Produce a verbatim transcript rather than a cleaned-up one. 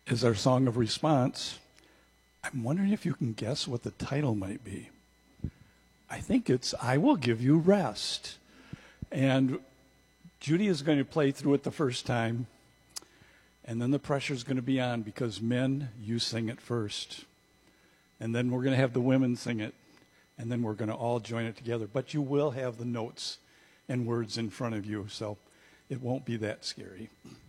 is our song of response. I'm wondering if you can guess what the title might be. I think it's I Will Give You Rest. And Judy is going to play through it the first time, and then the pressure's going to be on because men, you sing it first. And then we're going to have the women sing it, and then we're going to all join it together. But you will have the notes and words in front of you, so it won't be that scary.